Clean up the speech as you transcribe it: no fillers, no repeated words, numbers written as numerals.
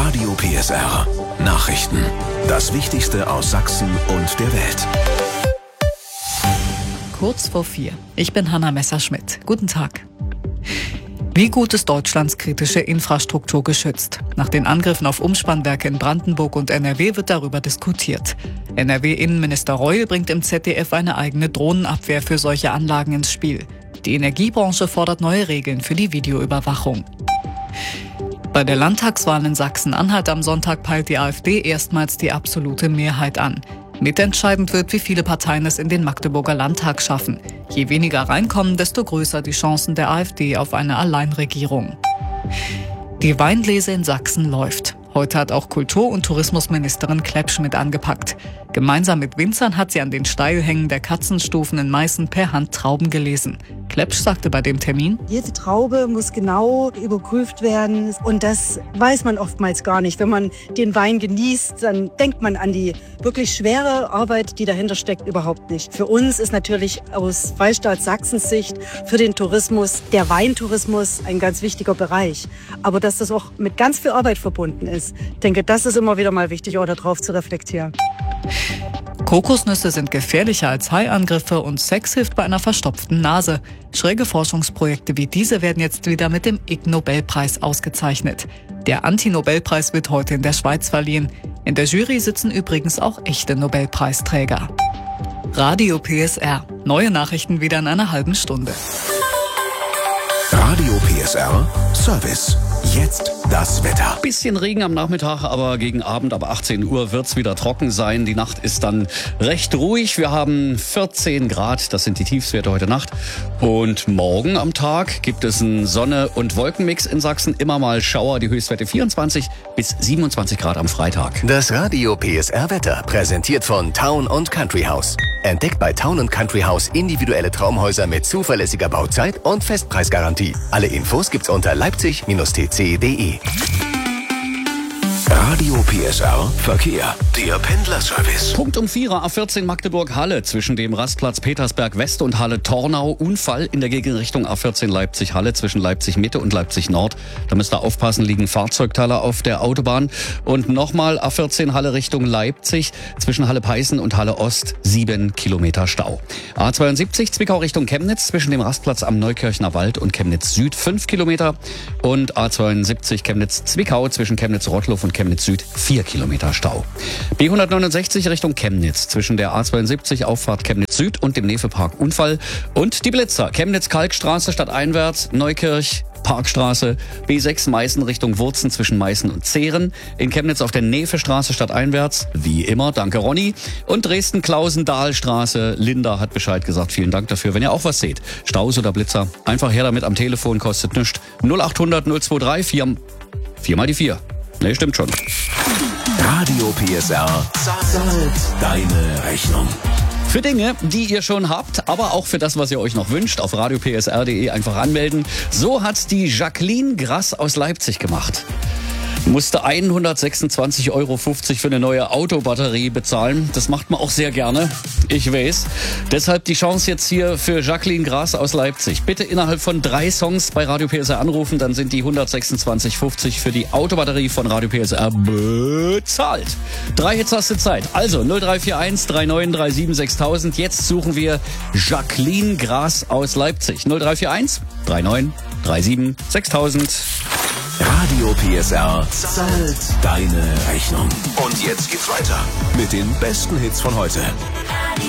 Radio PSR. Nachrichten. Das Wichtigste aus Sachsen und der Welt. Kurz vor 4. Ich bin Hanna Messerschmidt. Guten Tag. Wie gut ist Deutschlands kritische Infrastruktur geschützt? Nach den Angriffen auf Umspannwerke in Brandenburg und NRW wird darüber diskutiert. NRW-Innenminister Reul bringt im ZDF eine eigene Drohnenabwehr für solche Anlagen ins Spiel. Die Energiebranche fordert neue Regeln für die Videoüberwachung. Bei der Landtagswahl in Sachsen-Anhalt am Sonntag peilt die AfD erstmals die absolute Mehrheit an. Mitentscheidend wird, wie viele Parteien es in den Magdeburger Landtag schaffen. Je weniger reinkommen, desto größer die Chancen der AfD auf eine Alleinregierung. Die Weinlese in Sachsen läuft. Heute hat auch Kultur- und Tourismusministerin Klepsch mit angepackt. Gemeinsam mit Winzern hat sie an den Steilhängen der Katzenstufen in Meißen per Hand Trauben gelesen. Klepsch sagte bei dem Termin: Jede Traube muss genau überprüft werden und das weiß man oftmals gar nicht. Wenn man den Wein genießt, dann denkt man an die wirklich schwere Arbeit, die dahinter steckt, überhaupt nicht. Für uns ist natürlich aus Freistaat Sachsens Sicht für den Tourismus, der Weintourismus, ein ganz wichtiger Bereich. Aber dass das auch mit ganz viel Arbeit verbunden ist, ich denke, das ist immer wieder mal wichtig, auch darauf zu reflektieren. Kokosnüsse sind gefährlicher als Haiangriffe und Sex hilft bei einer verstopften Nase. Schräge Forschungsprojekte wie diese werden jetzt wieder mit dem Ig-Nobelpreis ausgezeichnet. Der Anti-Nobelpreis wird heute in der Schweiz verliehen. In der Jury sitzen übrigens auch echte Nobelpreisträger. Radio PSR. Neue Nachrichten wieder in einer halben Stunde. Radio PSR Service. Jetzt das Wetter. Bisschen Regen am Nachmittag, aber gegen Abend ab 18 Uhr wird's wieder trocken sein. Die Nacht ist dann recht ruhig. Wir haben 14 Grad, das sind die Tiefstwerte heute Nacht. Und morgen am Tag gibt es einen Sonne- und Wolkenmix in Sachsen. Immer mal Schauer, die Höchstwerte 24 bis 27 Grad am Freitag. Das Radio PSR Wetter, präsentiert von Town & Country House. Entdeckt bei Town & Country House individuelle Traumhäuser mit zuverlässiger Bauzeit und Festpreisgarantie. Alle Infos gibt's unter leipzig-tc.de. Radio PSR Verkehr. Der Pendlerservice. Punkt um 4 A14 Magdeburg-Halle zwischen dem Rastplatz Petersberg West und Halle-Tornau. Unfall in der Gegenrichtung A14 Leipzig-Halle zwischen Leipzig-Mitte und Leipzig-Nord. Da müsst ihr aufpassen, liegen Fahrzeugteiler auf der Autobahn. Und nochmal A14 Halle Richtung Leipzig zwischen Halle-Peißen und Halle-Ost 7 Kilometer Stau. A72 Zwickau Richtung Chemnitz zwischen dem Rastplatz am Neukirchner Wald und Chemnitz Süd 5 Kilometer. Und A72 Chemnitz-Zwickau zwischen Chemnitz-Rottloff und Chemnitz Süd 4 Kilometer Stau. B169 Richtung Chemnitz zwischen der A72 Auffahrt Chemnitz Süd und dem Nefepark Unfall. Und die Blitzer Chemnitz-Kalkstraße stadteinwärts, Neukirch, Parkstraße, B6 Meißen Richtung Wurzen zwischen Meißen und Zehren, in Chemnitz auf der Nefestraße stadteinwärts, wie immer, danke Ronny, und Dresden-Klausen-Dahlstraße, Linda hat Bescheid gesagt, vielen Dank dafür, wenn ihr auch was seht, Staus oder Blitzer, einfach her damit am Telefon, kostet nichts, 0800 023 4 mal die 4. Nee, stimmt schon. Radio PSR zahlt deine Rechnung. Für Dinge, die ihr schon habt, aber auch für das, was ihr euch noch wünscht, auf radiopsr.de einfach anmelden. So hat's die Jacqueline Grass aus Leipzig gemacht. Musste 126,50 € für eine neue Autobatterie bezahlen. Das macht man auch sehr gerne, ich weiß. Deshalb die Chance jetzt hier für Jacqueline Grass aus Leipzig. Bitte innerhalb von 3 Songs bei Radio PSR anrufen, dann sind die 126,50 für die Autobatterie von Radio PSR bezahlt. 3 Hits hast du Zeit. Also 0341 3937 6000. Jetzt suchen wir Jacqueline Grass aus Leipzig. 0341 3937 6000. Radio PSR zahlt deine Rechnung. Und jetzt geht's weiter mit den besten Hits von heute.